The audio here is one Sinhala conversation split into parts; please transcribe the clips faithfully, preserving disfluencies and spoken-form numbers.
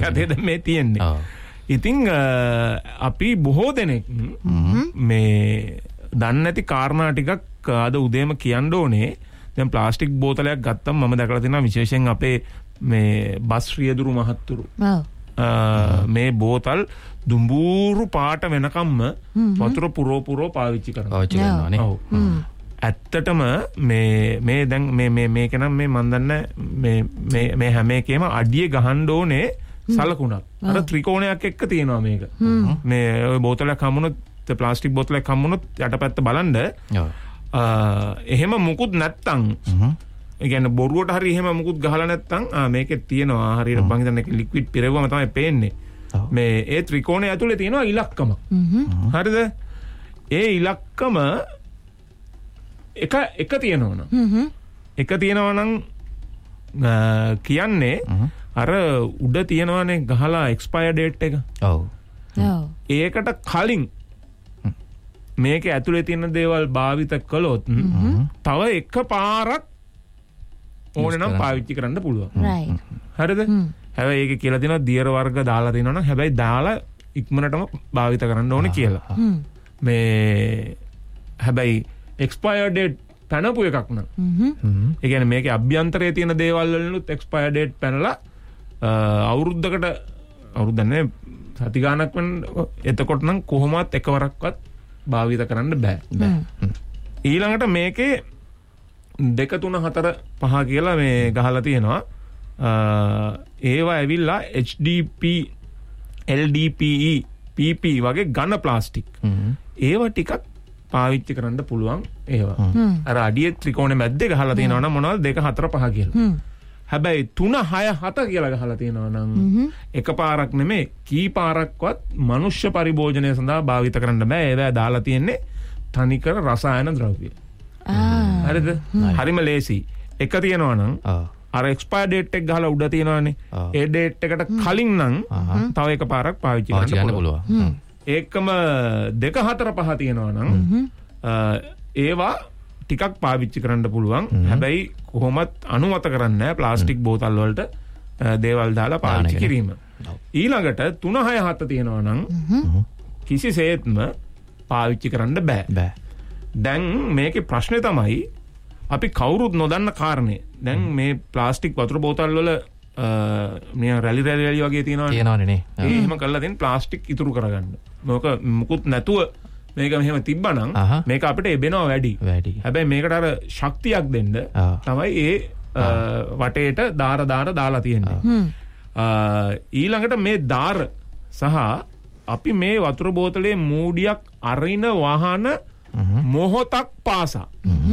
යතේ මේ තියෙන්නේ. ඉතින් අපි බොහෝ දෙනෙක් මේ දන්නේ නැති කාරණා ටිකක් අද උදේම කියන්න ඕනේ. දැන් ප්ලාස්ටික් බෝතලයක් ගත්තම මම දැකලා තියෙනවා විශේෂයෙන් අපේ මේ බස් රියදුරු මහත්තුරු. මේ බෝතල් දුඹුරු පාට වෙනකම්ම වතුර පුරෝ පුරෝ පාවිච්චි කරනවා. ඔව්. ඇත්තටම මේ මේ දැන් මේ මේ මේක නම් මේ මන් දන්නේ මේ මේ මේ හැම එකේම අඩිය ගහන්න ඕනේ සලකුණක්. අර ත්‍රිකෝණයක් එක්ක තියෙනවා මේක. මේ ඔය බෝතලයක් හම්බුනොත් ප්ලාස්ටික් බෝතලයක් හම්බුනොත් යටපැත්ත බලන්න. එහෙම මුකුත් නැත්තම් ඒ කියන්නේ බොරුවට හරි එහෙම මුකුත් ගහලා නැත්තම් ආ මේකේ තියෙනවා හරියට මං හිතන්නේ ලික්විඩ් පිරෙවුවම තමයි පේන්නේ. මේ ඒ ත්‍රිකෝණය ඇතුලේ තියෙනවා ඉලක්කම. හරිද? ඒ ඉලක්කම එක එක තියෙනවා නම් එක තියෙනවා නම් කියන්නේ අර උඩ තියෙනවානේ ගහලා එක්ස්පයර් ඩේට් එක. ඔව්. ඔව්. ඒකට කලින් මේක ඇතුලේ තියෙන දේවල් භාවිත කළොත් තව එක පාරක් ඕනේ නම් පාවිච්චි කරන්න පුළුවන්. right. හරිද? හැබැයි ඒක කියලා තියෙනවා දියර වර්ග දාලා තියෙනවා නම් හැබැයි දාලා ඉක්මනටම භාවිත කරන්න ඕනේ කියලා. මේ හැබැයි එක්ස්පයර් ඩේට් පැනපු එකක් නම් ඒ කියන්නේ මේකේ අභ්‍යන්තරයේ තියෙන දේවල් වලනුත් එක්ස්පයර් ඩේට් පැනලා අවුරුද්දකට අවුරුද්දක් නෙවෙයි සති ගාණක් වෙන එතකොට නම් කොහොමවත් එකවරක්වත් භාවිත කරන්න බෑ. ඊළඟට මේකේ දෙක තුන හතර පහ කියලා මේ ගහලා තියෙනවා. ඒවා ඇවිල්ලා H D P L D P E P P වගේ ඝන ප්ලාස්ටික්. ඒවා ටිකක් පාවිච්චි කරන්න පුළුවන් ඒවා. අර අඩියේ ත්‍රිකෝණෙ මැද්දේ ගහලා තියෙනවා නම් මොනවද දෙක හතර පහ කියලා. හැබැයි තුන හය හත කියලා ගහලා තියෙනවා නම් එකපාරක් නෙමෙයි කී පාරක්වත් මනුෂ්‍ය පරිභෝජනය සඳහා භාවිත කරන්න බෑ. ඒවා දාලා තියෙන්නේ තනිකර රසායන ද්‍රව්‍ය. හරිද? හරිම ලේසි. එක තියෙනවා නම් අර එක්ස්පයර් ඩේට් එක ගහලා උඩ තියෙනවානේ. ඒ ඩේට් එකට කලින් නම් තව එක පාරක් පාවිච්චි කරන්න පුළුවන්. ඒකම දෙක හතර පහ තියෙනවා නම් ඒවා ටිකක් පාවිච්චි කරන්න පුළුවන්. හැබැයි කොහොමත් අනුමත කරන්නේ නැහැ ප්ලාස්ටික් බෝතල් වලට දේවල් දාලා පාවිච්චි කිරීම. ඊළඟට තුන හය හත තියෙනවා නම් කිසිසේත්ම පාවිච්චි කරන්න බෑ. බෑ. දැන් මේකේ ප්‍රශ්නේ තමයි අපි කවුරුත් නොදන්න කාරණේ. දැන් මේ ප්ලාස්ටික් වතුර බෝතල් වල මේ රැලි රැලි රැලි වගේ තියෙනවනේ. තියෙනවනේ නේ. ඒ එහෙම කරලා තියෙන ප්ලාස්ටික් ඉතුරු කරගන්න. මොක මුකුත් නැතුව මේක මෙහෙම තිබ්බනම් මේක අපිට එබෙනවා වැඩි. වැඩි. හැබැයි මේකට අර ශක්තියක් දෙන්න තමයි ඒ වටේට දාර දාර දාලා තියෙන්නේ. ඊළඟට මේ දාර සහ අපි මේ වතුර බෝතලේ මූඩියක් අරින වහන මොහොතක් පාසා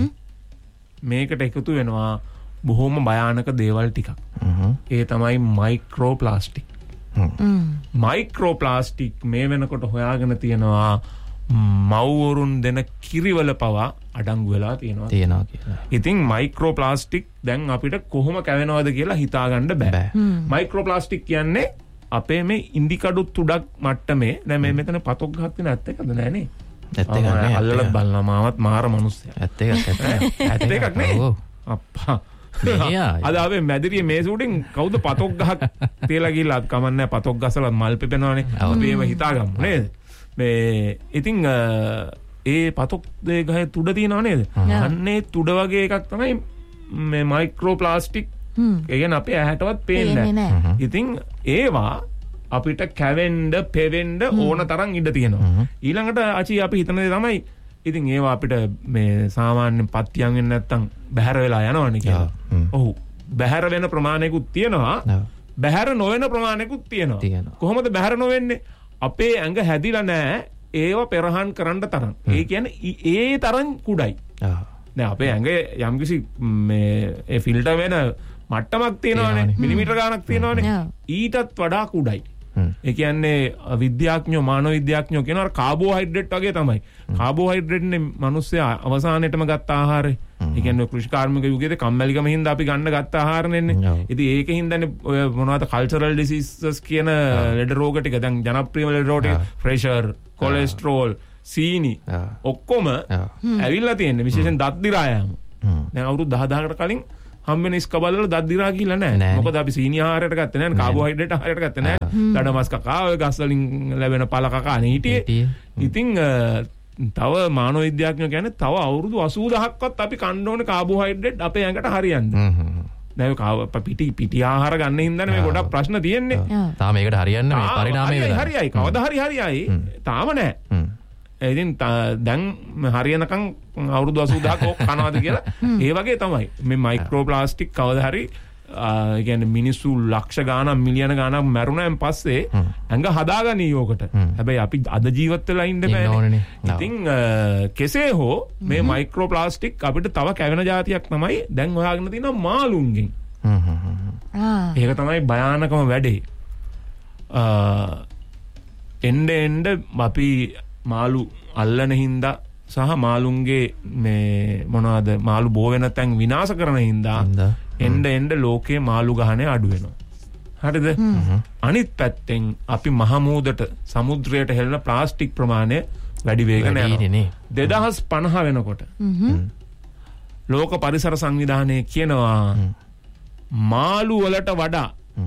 මේකට එකතු වෙනවා බොහොම භයානක දේවල් ටිකක්. ඒ තමයි මයික්‍රෝ ප්ලාස්ටික්. මයික්‍රෝ ප්ලාස්ටික් මේ වෙනකොට හොයාගෙන තියෙනවා මව්වරුන් දෙන කිරිවල පවා අඩංගු වෙලා තියෙනවා. තියෙනවා කියලා. ඉතින් මයික්‍රෝ ප්ලාස්ටික් දැන් අපිට කොහොම කැවෙනවද කියලා හිතා ගන්න බෑ. මයික්‍රෝ ප්ලාස්ටික් කියන්නේ අපේ මේ ඉන්දි කඩු තුඩක් මට්ටමේ දැන් මේ මෙතන පතොක් ගහක් තියෙන ඇත්ත එකද නෑනේ. ඇත්ත එකක් නෑ. අල්ලලා බලනවා මාවත් මාර මිනිස්සයා. ඇත්ත එකක් ඇත්ත. ඇත්ත එකක් නේ. අප්පා. අද ආවේ මැදිරියේ මේ සූටින් කවුද පතොක් ගහක් තියලා ගිහලා කමන්නේ පතොක් ගසලා මල් පෙපෙනවනේ. අපි ඒව හිතාගමු නේද? මේ ඉතින් ඒ පතොක් දේ ගහේ තුඩ තියෙනව නේද? අන්නේ තුඩ වගේ එකක් තමයි මේ මයික්‍රෝ ප්ලාස්ටික්. ඒ කියන්නේ අපේ ඇහැටවත් පේන්නේ නැහැ. ඉතින් ඒවා අපිට කැවෙන්න, පෙවෙන්න ඕන තරම් ඉඩ තියෙනවා. ඊළඟට අචි අපි හිතන දේ තමයි ඉතින් ඒවා අපිට මේ සාමාන්‍ය පත්තියන් වෙන්නේ නැත්තම් බැහැර වෙලා යනවනේ කියලා. ඔව්. බැහැර වෙන ප්‍රමාණයකුත් තියෙනවා. බැහැර නොවන ප්‍රමාණයකුත් තියෙනවා. කොහොමද බැහැර නොවෙන්නේ? අපේ ඇඟ හැදිලා නැහැ ඒව පෙරහන් කරන්න තරම්. ඒ කියන්නේ ඒ තරම් කුඩයි. දැන් අපේ ඇඟ යම්කිසි මේ ඒ ෆිල්ටර් වෙන මට්ටමක් තියෙනවානේ. මිලිමීටර ගාණක් තියෙනවානේ. ඊටත් වඩා කුඩයි. ඒ කියන්නේ විද්‍යාඥයෝ මානව විද්‍යාඥයෝ කියනවා කාබෝහයිඩ්‍රේට් වගේ තමයි. කාබෝහයිඩ්‍රේට් නේ මිනිස්සයා අවසානයේටම ගත්ත ආහාරය. ඒ කියන්නේ කෘෂිකාර්මික යුගයේදී කම්මැලිකම හින්දා අපි ගන්න ගත්ත ආහාරනෙන්නේ. ඉතින් ඒකෙන් හින්දානේ ඔය මොනවද කල්චරල් ඩිසීසස් කියන ලෙඩ රෝග ටික දැන් ජනප්‍රිය ලෙඩ රෝග ටික ප්‍රෙෂර්, කොලෙස්ටරෝල්, සීනි ඔක්කොම ඇවිල්ලා තියෙන්නේ විශේෂයෙන් දත් දිරා යාම. දැන් අවුරුදු දහ දහකට කලින් හම්බෙන ස්කබල් වල දත් දිරා කියලා නැහැ. මොකද අපි සීනි ආහාරයට ගත්තේ නැහැ, කාබෝහයිඩ්‍රේට් ආහාරයට ගත්තේ නැහැ. දඩමස් කකා ඔය ගස් වලින් ලැබෙන පළ කකා නේ හිටියේ. ඉතින් තව මානව විද්‍යාඥයෝ කියන්නේ තව අවුරුදු අසූදහක්වත් අපි කන්න ඕනේ කාබෝහයිඩ්‍රේට් අපේ ඇඟට හරියන්නේ. දැන් පිටි පිටි ආහාර ගන්න හින්දානේ මේ ගොඩක් ප්‍රශ්න තියෙන්නේ. තාම මේකට හරියන්නේ මේ පරිණාමය වෙලා. හරියයි. කවදා හරි හරියයි. තාම නැහැ. ඉතින් දැන් හරියනකම් අවුරුදු අසූදහක් ඕක කනවාද කියලා ඒ වගේ තමයි. මේ මයික්‍රෝ ප්ලාස්ටික් කවදා හරි ඒ කියන්නේ මිනිස්සු ලක්ෂ ගාණක් මිලියන ගාණක් මැරුණාන් පස්සේ ඇඟ හදාගනී යෝකට. හැබැයි අපි අද ජීවත් වෙලා ඉන්න බෑනේ. ඉතින් කෙසේ හෝ මේ මයික්‍රෝ ප්ලාස්ටික් අපිට තව කැවෙන જાතියක් තමයි දැන් හොයාගෙන තියෙන මාළුන්ගෙන්. ඒක තමයි භයානකම වැඩේ. එnde end අපි මාළු අල්ලන හින්දා සහ මාළුන්ගේ මේ මොනවාද මාළු බෝ වෙන තැන් විනාශ කරන හින්දා එන්න එන්න ලෝකයේ මාළු ගහණය අඩු වෙනවා. හරිද? අනිත් පැත්තෙන් අපි මහ මූදට සමුද්‍රයට හෙළන ප්ලාස්ටික් ප්‍රමාණය වැඩි වෙගෙන යනවා. දෙදහස් පනහ වෙනකොට ලෝක පරිසර සංවිධානය කියනවා මාළු වලට වඩා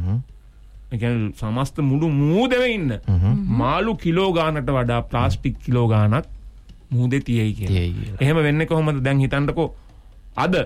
ඒ කියන්නේ සමස්ත මුළු මූදෙම ඉන්න මාළු කිලෝ ගානකට වඩා ප්ලාස්ටික් කිලෝ ගානක් මූදේ තියෙයි කියලා. එහෙම වෙන්නේ කොහොමද? දැන් හිතන්නකෝ අද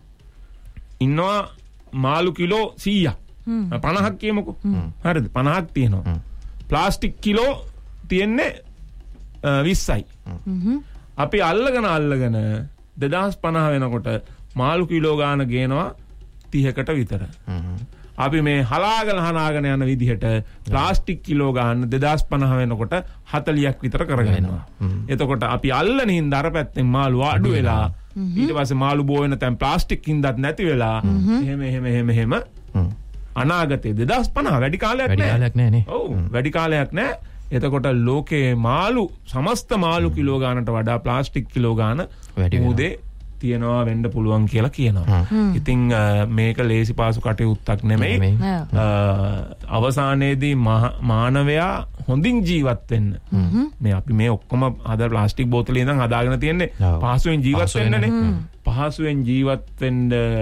ඉන්නවා මාළු කිලෝ සීයක්. පනහක් කියමුකෝ. හරිද? පනහක් තියෙනවා. ප්ලාස්ටික් කිලෝ තියෙන්නේ විස්සයි. අපි අල්ලගෙන අල්ලගෙන දෙදහස් පනහ වෙනකොට මාළු කිලෝ ගාන ගේනවා තිහකට විතර. අපි මේ හලාගෙන හනාගෙන යන විදිහට ප්ලාස්ටික් කිලෝ ගන්න දෙදහස් පනහ වෙනකොට හතලියක් විතර කරගන්නවා. එතකොට අපි අල්ලන හින්දා අර පැත්තෙන් මාළු අඩු වෙලා ඊට පස්සේ මාළු බෝ වෙන තැන් ප්ලාස්ටික් හින්දාත් නැති වෙලා එහෙම එහෙම එහෙම එහෙම අනාගතේ දෙදහස් පනහ වැඩි කාලයක් නෑ. වැඩි කාලයක් නෑනේ. ඔව් වැඩි කාලයක් නෑ. එතකොට ලෝකේ මාළු සමස්ත මාළු කිලෝ ගානට වඩා ප්ලාස්ටික් කිලෝ ගාන මුදේ තියනවා වෙන්න පුළුවන් කියලා කියනවා. ඉතින් මේක ලේසි පාසු කටයුත්තක් නෙමෙයි. අවසානයේදී මානවයා හොඳින් ජීවත් වෙන්න. මේ අපි මේ ඔක්කොම අද ප්ලාස්ටික් බෝතලේ ඉඳන් හදාගෙන තියන්නේ පහසුවෙන් ජීවත් වෙන්නනේ. පහසුවෙන් ජීවත් වෙන්න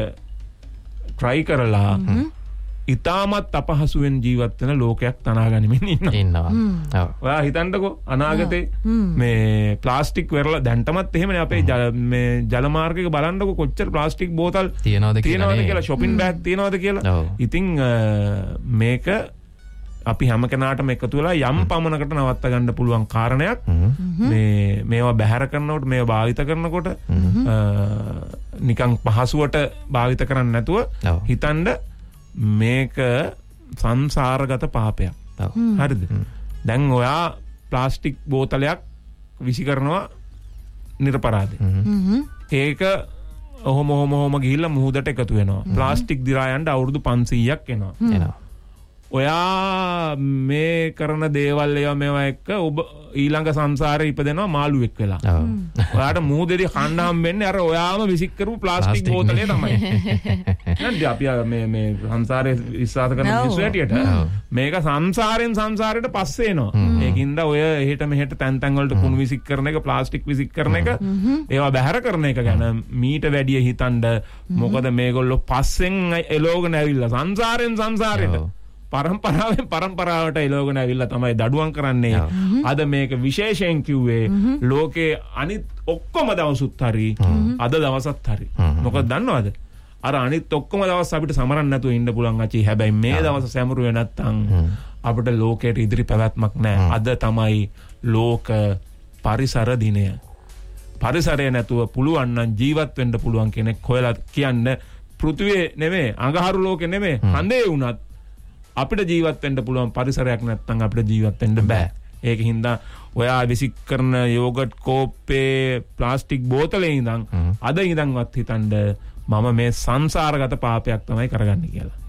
try කරලා ඉතාමත් අපහසුවෙන් ජීවත් වෙන ලෝකයක් තනා ගනිමින් ඉන්නවා. ඔව්. ඔයා හිතන්නකෝ අනාගතේ මේ ප්ලාස්ටික් වෙරළ දැන්ටමත් එහෙමනේ අපේ මේ ජල මාර්ගයක බලන්නකෝ කොච්චර ප්ලාස්ටික් බෝතල් තියනවද කියලා shopping bag තියනවද කියලා. ඉතින් මේක අපි හැම කෙනාටම එකතු වෙලා යම් පමණකට නවත්ත ගන්න පුළුවන් කාරණයක්. මේ මේවා බැහැර කරනකොට මේවා භාවිත කරනකොට නිකන් පහසුවට භාවිත කරන්නේ නැතුව හිතන්න මේක සංසාරගත පාපයක්. හරිද? දැන් ඔයා ප්ලාස්ටික් බෝතලයක් විසි කරනවා නිර්පරාදේ. ඒක ඔහොම ඔහොම ඔහොම ගිහිල්ලා මුහුදට එකතු වෙනවා. ප්ලාස්ටික් දිරා යන්න අවුරුදු පන්සීයක් එනවා. එනවා. ඔයා මේ කරන දේවල් ඒවා මේවා එක්ක ඔබ ඊළඟ සංසාරේ ඉපදෙනවා මාළුවෙක් වෙලා. ඔයාට මූදෙදි කන්න හම්බෙන්නේ අර ඔයාම විසික් කරපු ප්ලාස්ටික් බෝතලේ තමයි. නේද? අපි මේ මේ සංසාරේ විශ්වාස කරන මිනිස්සු හැටියට මේක සංසාරෙන් සංසාරයට පස්සේ එනවා. ඒකින්ද ඔය එහෙට මෙහෙට තැන් තැන් වලට කුණු විසික් කරන එක, ප්ලාස්ටික් විසික් කරන එක, ඒවා බැහැර කරන එක ගැන මීට වැඩිය හිතන්න. මොකද මේගොල්ලෝ පස්සෙන් එලෝගෙන ඇවිල්ලා සංසාරෙන් සංසාරයට පරම්පරාවෙන් පරම්පරාවට එලෝගෙන ඇවිල්ලා තමයි දඩුවම් කරන්නේ. අද මේක විශේෂයෙන් කිව්වේ ලෝකේ අනිත් ඔක්කොම දවසුත් හරි අද දවසත් හරි. මොකද දන්නවද? අර අනිත් ඔක්කොම දවස් අපිට සමරන්න නැතුව ඉන්න පුළුවන් අචි. හැබැයි මේ දවස් සැමරුවේ නැත්තම් අපිට ලෝකයට ඉදිරි පැවැත්මක් නැහැ. අද තමයි ලෝක පරිසර දිනය. පරිසරය නැතුව පුළුවන් නම් ජීවත් වෙන්න පුළුවන් කෙනෙක් හොයලා කියන්න පෘථිවියේ නෙමෙයි, අඟහරු ලෝකේ නෙමෙයි, හඳේ වුණත් අපිට ජීවත් වෙන්න පුළුවන් පරිසරයක් නැත්නම් අපිට ජීවත් වෙන්න බෑ. ඒක හින්දා ඔයා විසික් කරන යෝගට් කෝප්පේ ප්ලාස්ටික් බෝතලේ ඉඳන් අද ඉඳන්වත් හිතන්න මම මේ සංසාරගත පාපයක් තමයි කරගන්නේ කියලා.